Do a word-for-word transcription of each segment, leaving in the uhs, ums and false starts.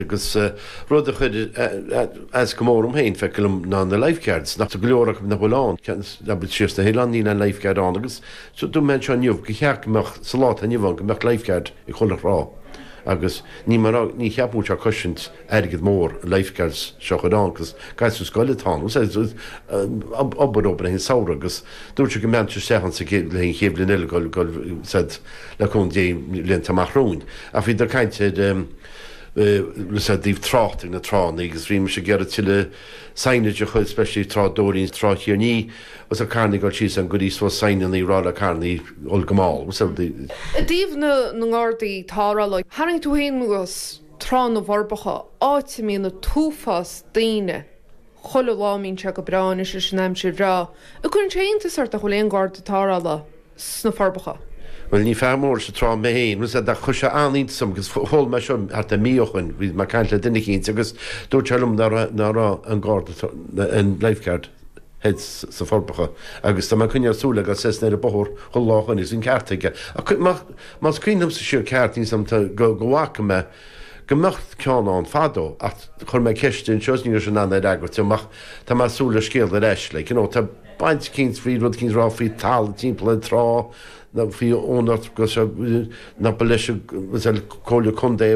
Agus rud a chud as go mór umhéin fecilm ná na lifeguards nach glóraach na bhán na bud sios na héán í na lifeguard an agus so dú men se nniuh go cheach meach salát a nniuhan go meach lifeguard i cholah rá agus ní mar ní cheapú a cosint airgad mór lifeguards seo chudán agus gaiú scoiletá obbad op hén saora agus dúirte go men sechan sa le chéblin eile goil le chun dé len amachrún a bhí der caiinte le díh tráting na trán agus bhí se gead tiile sainidir chuid speisií trádóín trá ní was a carnig go sí an godí svo sainan í rá a carnaí ol gomáil. Díomh na ngádaí tárá le haing tú héon mugus trán na bharbacha áite mí na túfas daine chola lámín se go breáine se sinnéim si rá. A chun séanta sort a choléon gáda tárá le sna farbacha. Well ní fermór se trá mé héin, mus a chu se anísom gus hol me sem ar a míochan hí mar caiintle duine chéint agus dúirtelum ná an gáda an lifeguard head sa forbacha agus tá cunne súla a sesna a bothir chu láchan is in ceartaige. Mas cuinnam sa siú ceartín sam go gohacha me gomecht ceánán fádó ach chur me ceistún seosníir sin anna agrat teach tá mar súla scéal a reis le tá baint cíns fríd cíns rá frí tal timppla trá na fi ónart go na leis cóla chundé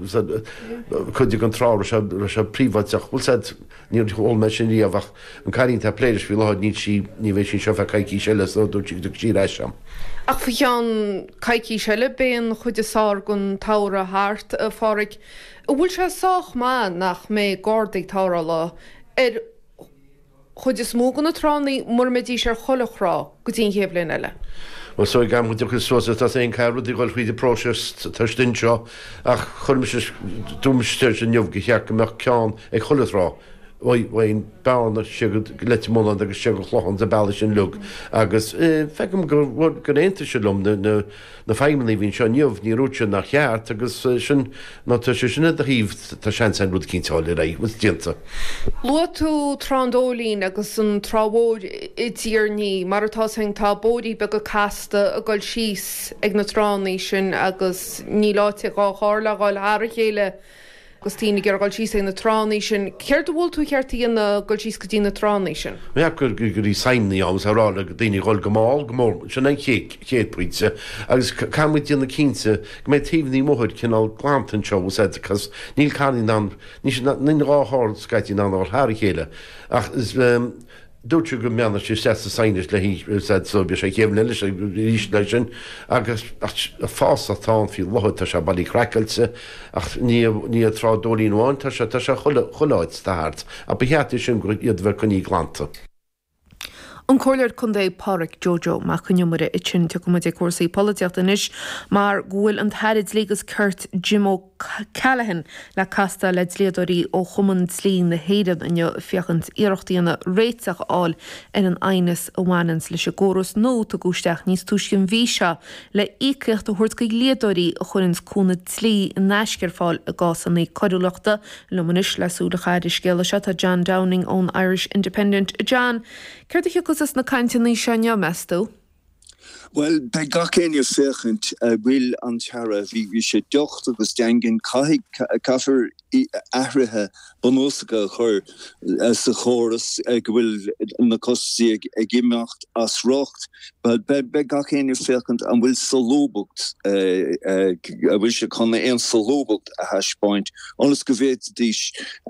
chudi an trá se prívateach bhil níor ó me sin íomhach an carín tá pléidir fi láid ní si ní bhéh sin sefa caiicí seile ó dúirtí do sí éis sem. Ach fi an caiicí seile béon chuide sá gon tára háart a fáric. Bhfuil se sách má nach mé gádaigh tára lá ar chuid is smógan na tránaí mar medí sé cholachrá go dtíon chéblin eile. Well so gam chu chu so dat ein carú di goil chuide próses tastin seo ach chum dúmsteir sin jobh gecheach go meach ceán ag cholerá bhain ban letimóna agus se go chlochan a bailile sin lug agus fegum gur gur éanta se lom na feimimí hín seo nniuh ní rúte nach cheart agus sin ná tu se sinna a híh tá sean san rud cíntáil ra mu dienta. Lu tú trádólín agus an trábód i tíar ní martá heng tá bódí be go casta a goil síos ag na tránaí sin agus ní láte gá hála gáil ára chéile agus tína gur gáil síos ag na tránaí sin. Céir do bhil tú chearttaí an na goil síos go dtí na tránaí sin? Me gur gur í saimnaí agus arála go daoine gáil go máil go mór sin an chéad príte agus camid díanana cínte go mé tíomhní móthid cinál glantan seo cos níl caní ní ráthir scaití ná á thar chéile ach dúirte go meanna sé sé sainis le hí so be sé chéimne lei ríis lei sin agus fás atá fi loid tá se bailí crackilte ach ní ní trádólíháin tá se tá se choláid stáart a beheatí sin go iad bhar chuní glanta. An cóir chun é páric Jojo má chunneumara i sin tu go de cuasaí políteachta inis mar ghfuil an thairid légus Kurt Jimmo Callahan le casta le léadorí ó chuman slí na héad an fiochant iirechtaíanna réiteach áil in an ainas amhhainans leis a ggóras nó a gúisteach níos túiscin bhí se le íceocht a thuirt go léadorí a chuirins cúna slí neisceir fáil a gásan na coidúlaachta le munis leúla chaidir scéile se tá John Downing ón Irish Independent. John, Céir go is na caintenaí seo mestó? Well, bei gachéin je fechent wil an tara vi vi sé docht agus degin kafir ahrithe bonósacha chur sa choras gohfuil na cosí ag gimacht as rocht, be gachéin je fechent an bhfuil salóbucht bhfuil se chuna ein salóbucht a haspáint. Alles go bhéit dís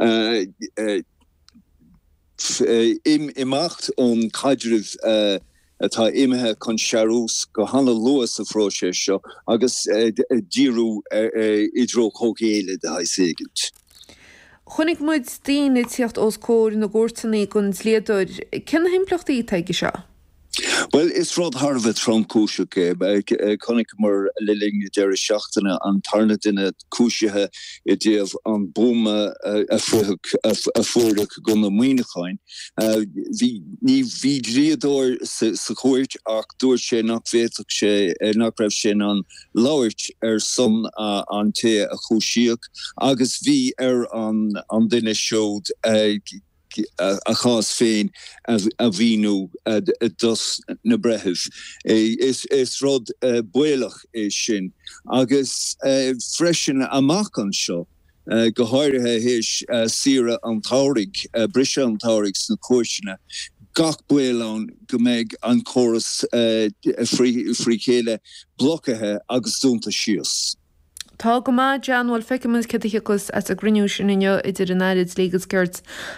im imacht on kaidrif uh, tá imethe chun searús go hána luas a fróise seo agus díú idró chóchéile de haigent. Chnig muid tíine tíocht os cóir na gúirtaí gon léadúir, cin himplaachtaí teige seo? Well, is rod Harvard from Kushuk, Connick mar Lilling Jerry Shachtana and Tarnadina Kushiha, Idev on Boma, a Furuk, a Furuk Guna Wienechain. Vi ni vidriador Secourt, Ark Dorshe, not Vetuk she, not Rev Shen on Lorch, er son on Te a Kushiuk, Agus V er on on Dinner showed a a chás féin a víú dus na bretheh. Is is rod builech is sin agus freisin amach an seo go háirithe his sire an tárig, brise an tárig sna cóisina. Gach buélán go méid an choras frí chéile blocathe agus dúnta sios. Tá go má Janhil feicimid cetichas as a griniú sin inne idir an airid lígus geirt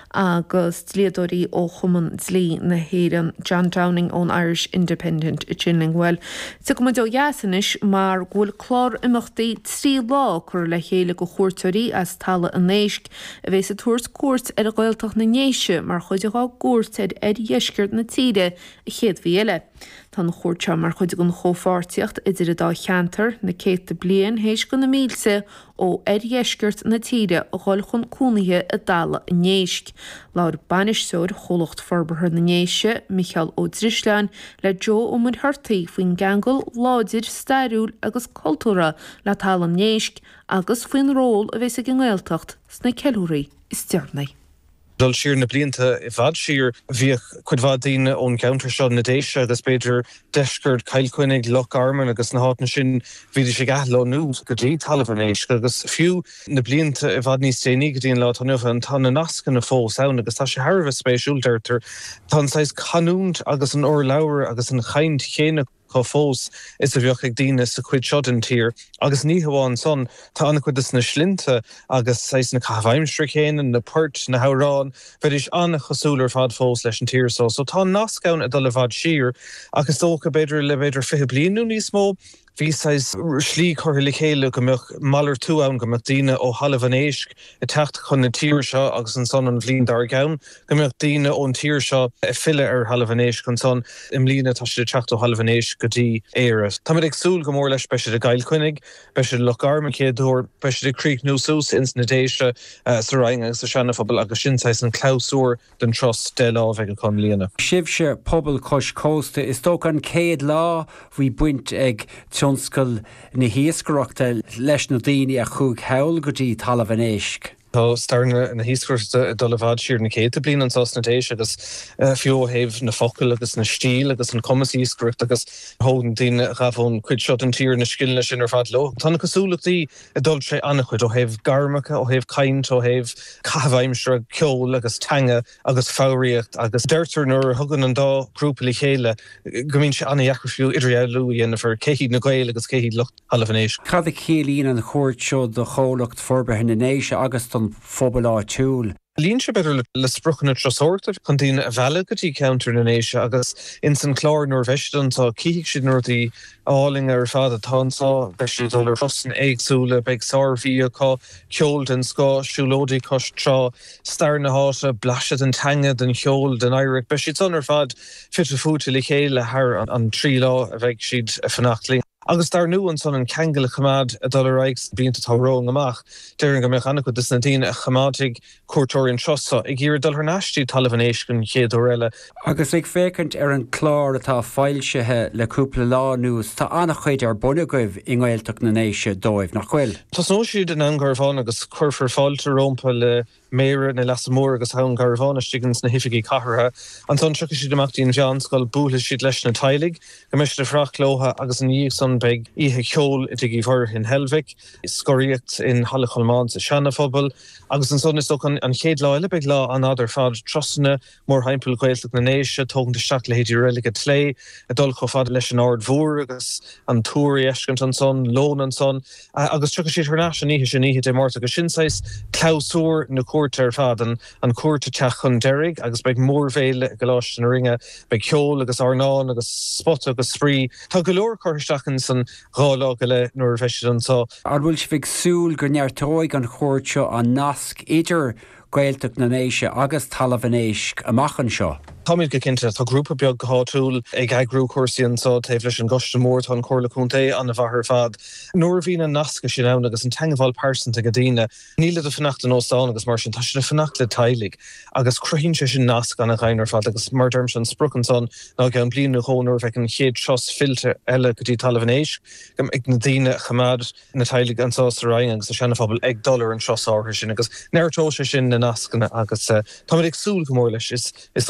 agus tliadóí ó chuman slí na héan John Downing ón Irish Independent i Chinling Well. Sa go do jasanis mar ghfuil chlár imachtaí trí lá chur le chéile go chóirteirí as talla an néisc a bheits a tuairs cuairt ar a ghailteach na néise mar chuideá cuairteid ar dheisceart na tíide a chéad bhíile. Tá na chóirte mar chuide gon chófáirtíocht idir a dá cheantar na céta blian héis go na mílse ó ar dheisceart na tíide a gháil chun cúnaithe a dala a néisc. Laur banisúir cholacht forbartha na néise Michael Ó Drisleán le Joe ó mud thirtaí faoin gangal láidir stairiúil agus cultúra le tal an néisc agus faoin ról a bheits a ginghailtacht sna ceilúirí is tearnaí. Dul siar na blianta i bhd siar bhíoh chuid bhd daoine ón counter seo na déise agus beidir deisceart cailcuinnig Loch Arman agus na háitna sin bhíidir sé gaithló nó go dtí talamhanéis agus fiú na blianta i bhd níos déanaí go dtíon lá tanmh an tá na nascan na fós ann agus tá sé tharbh spéisiúlteirtar tá sais canúnt agus an or leabhar agus an chaint chéine có fós is a bheoch ag daine sa chuid seodin tír agus ní hamháin son tá anna chuid is na slinte agus sais na cahaimstra chéanaan na port na hárán beidir anna chosúlar fad fós leis an tír so so tá nascán a dul le bhd siar agus tócha beidir le beidir fiche blianú níos mó Bhí sais slí chuir le chéile go mbeadh mallar tú ann go mbeadh daoine ó halamh an éisc i techt chun na tír seo agus an son an bhlíon dar gabhain go mbeadh daoine ón tír seo i fille ar halamh an éisc chun son im lína tá sé techt ó halamh an éisc go dtí éire. Tá ag súil go mór leis beise a gailcuinnig, beise Loch Arman céadúir, beise de Creek nó sús ins na déise sa raing agus sa seanafabal agus sin sais an cláusúr den tros de lá bheith go chun líana. Sibse pobl cos cósta is tóg an céad lá bhí buint ag Tionscail na híoscaireachta leis na daoine a chuaigh hail go dtí talamh an éisc. Tá starna na híoscaireachta dul le bhd siar na céta bliain an sás na déise agus fiú héamh na focail agus na stíl agus an commas híoscaireacht agus thógan daoine ghafón chuid seo an tír na sciilne sin ar fad lo. Tá na cosúlachtaí a dul sé anna chuid ó héamh garmacha ó héamh caint ó héamh cahaimstra ceol agus teanga agus fáiríocht agus deirtar nuair thugann an dá grúpa le chéile go mbíonn sé anna dheachar fiú idir ealú dhéanamh céhíd na gail agus céhíd Loch Halamh an éisc. Cad a chéilíonn an chóirt seo do cholacht forbartha na néise agus don phobal áitiúil. Líonn sé beidir le spruchan na trasórtar chun daoine a bhealach go dtí counter na néise agus in san chlár nuair bheisidan tá cíigh siad nuair dtí áling ar fad a tánsa bheisiad dul ar fossan éagsúla beag sarmhí aá ceol den scá siúlódaí cos trá stair na háta blaisiad an teanga den cheol den éiric beisiad son ar fad fit a fúta le chéile thar an trí lá a bheith siad a fanachtling. Agus dar nu an son an kegel chamad a dollar reiks bíanta tá rong amach. Deirn go meach anna go dis na dtíine a chamadig cuairtóirín trosa ag ggéir dul ar náistí talamh an éiscin chéad ó eile. Agus ag fécant ar an chlár atá fáilsethe le cúpla lá nús tá annach chuid ar buna goibh i ngáilteach na néise dóibh nach chfuil. Tás nó siad an an garbhán agus chuirfar fáilte rompa le méire na las mór agus hán garbhán stigans na hifiigi cathartha. An son tucha siad amachtaí an Johnscoil búla siad leis na tailig, go meis de frachlóha agus an íag son beg ihe ceol i dtí bhar in Helvig, scoríocht in Hallacholmán sa seanafabal, agus an son is an chéad lá eile beg lá an adar fad trosna mór heimpel gailteach na néise, tógan de seach le héidir réige tlé, a dul cho fad leis an ard mhór agus an túirí eiscint an son, lón an son, agus tucha siad thnáis an ihe sin ihe de mórta agus sináis cláusúr na cuairte ar fad an an cuairte teach chun deirg, agus beg mór bhéile go láis an ringe, beg ceol agus arnán agus spot agus sprí. Tá go leor chuirteachn san ghála go le nuair bheisiad an tá. Ar bhfuil si bheith súil go neartóid an chóirt seo an nasc idir gailteach na néise agus talamh an éisc amachchan seo. Táid go cinnte tá grúpa beag go háúil ag agrú cuasaíon sa taobh leis an goiste mór tá chóirla chunta an na bhathair fad. Nuair bhí na nasca sin ann agus an teangáil persanta go dtíine, níle a fannacht an ósáin agus mar sin tá sin fannacht le tailig agus cruhín sé sin nasc an a gaiinar fad agus mar derm sin sprucan son ná go an blianú hónar bheith an chéad tros filte eile go dtí talamh an éisc, gom ag na dtíine chamad na tailig an sás raing agus a seanafabal ag dollar an tros áthir sin agus neirtó sé sin na nascana agus táid ag súil go mór leis is is tócha gur ó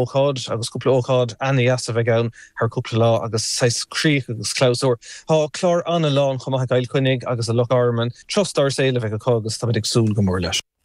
óád agus cúpla óád Annie as a bheith ann ar cúpla lá agus seisrí agus clásúr. Tá chlár anna lán chum gail chuinnig agus a loch arman, trostar séile bheith a cágus tá ag súl go mór leis.